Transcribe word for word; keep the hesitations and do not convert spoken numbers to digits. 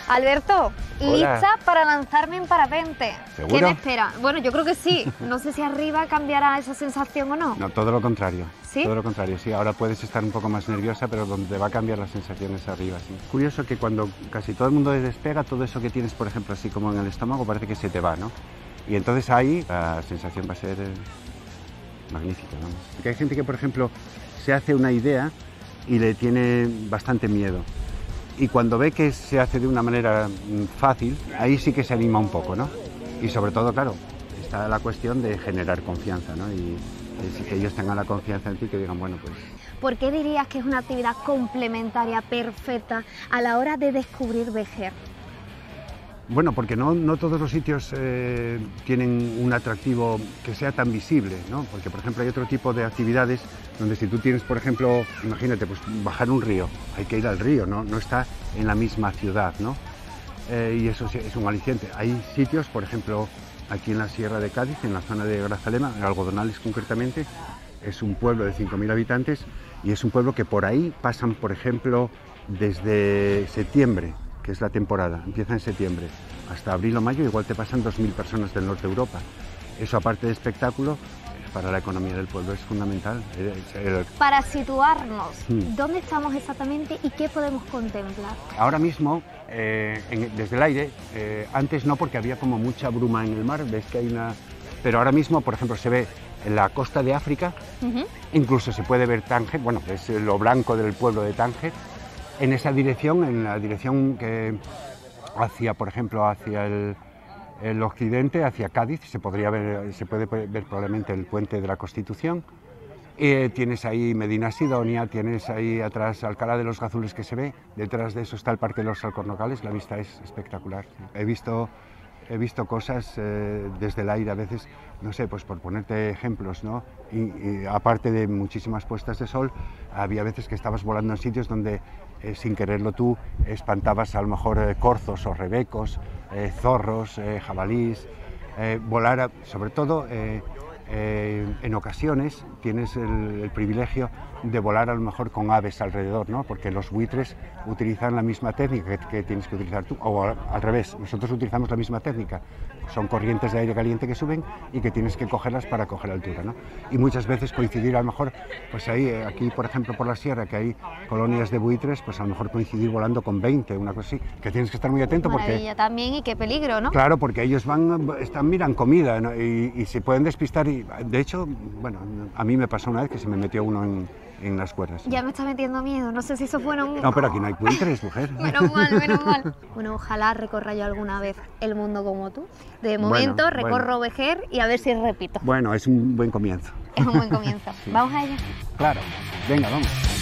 Alberto, Hola. lista para lanzarme en parapente. ¿Seguro? ¿Qué me espera? Bueno, yo creo que sí. No sé si arriba cambiará esa sensación o no. No, todo lo contrario. ¿Sí? Todo lo contrario, sí. Ahora puedes estar un poco más nerviosa, pero donde va a cambiar las sensaciones arriba, sí. Curioso que cuando casi todo el mundo despega, todo eso que tienes, por ejemplo, así como en el estómago, parece que se te va, ¿no? Y entonces ahí la sensación va a ser eh, magnífica, ¿no? Porque hay gente que, por ejemplo, se hace una idea y le tiene bastante miedo. Y cuando ve que se hace de una manera fácil, ahí sí que se anima un poco, ¿no? Y sobre todo, claro, está la cuestión de generar confianza, ¿no? Y es que ellos tengan la confianza en ti, que digan, bueno, pues... ¿Por qué dirías que es una actividad complementaria perfecta a la hora de descubrir Vejer? Bueno, porque no, no todos los sitios eh, tienen un atractivo que sea tan visible, ¿no? Porque, por ejemplo, hay otro tipo de actividades donde si tú tienes, por ejemplo, imagínate, pues bajar un río, hay que ir al río, ¿no? No está en la misma ciudad, ¿no? Eh, y eso es un aliciente. Hay sitios, por ejemplo, aquí en la Sierra de Cádiz, en la zona de Grazalema, en Algodonales concretamente, es un pueblo de cinco mil habitantes y es un pueblo que por ahí pasan, por ejemplo, desde septiembre, que es la temporada, empieza en septiembre, hasta abril o mayo, igual te pasan dos mil personas del norte de Europa. Eso, aparte de espectáculo, para la economía del pueblo es fundamental. Para situarnos, Hmm. ¿dónde estamos exactamente y qué podemos contemplar? Ahora mismo, eh, en, desde el aire, eh, antes no, porque había como mucha bruma en el mar, ves que hay una... Pero ahora mismo, por ejemplo, se ve en la costa de África, Uh-huh. incluso se puede ver Tánger, bueno, es lo blanco del pueblo de Tánger, en esa dirección, en la dirección que hacia, por ejemplo, hacia el, el occidente, hacia Cádiz, se podría ver, se puede ver probablemente el puente de la Constitución. Eh, tienes ahí Medina Sidonia, tienes ahí atrás Alcalá de los Gazules que se ve, detrás de eso está el Parque de los Alcornocales, la vista es espectacular. He visto, he visto cosas eh, desde el aire a veces, no sé, pues por ponerte ejemplos, ¿no? Y, y aparte de muchísimas puestas de sol, había veces que estabas volando en sitios donde eh, sin quererlo tú espantabas a lo mejor eh, corzos o rebecos, eh, zorros, eh, jabalís, eh, volar, a, sobre todo... Eh, Eh, en ocasiones tienes el, el privilegio de volar a lo mejor con aves alrededor, ¿no? Porque los buitres utilizan la misma técnica que, que tienes que utilizar tú, o al, al revés, nosotros utilizamos la misma técnica, son corrientes de aire caliente que suben y que tienes que cogerlas para coger altura, ¿no? Y muchas veces coincidir a lo mejor, pues ahí, aquí por ejemplo por la sierra, que hay colonias de buitres, pues a lo mejor coincidir volando con veinte, una cosa así, que tienes que estar muy atento. Maravilla porque... también, y qué peligro, ¿no? Claro, porque ellos van, están, miran comida, ¿no? y, y se pueden despistar. Y, de hecho, bueno, a mí me pasó una vez que se me metió uno en, en las cuerdas. Ya me está metiendo miedo, no sé si eso fuera un... No, pero aquí no hay buitres, mujer. Menos mal, menos mal. Bueno, ojalá recorra yo alguna vez el mundo como tú. De momento Bueno, recorro bueno. Vejer y a ver si repito. Bueno, es un buen comienzo. Es un buen comienzo. Sí. Vamos a ello. Claro, venga, vamos.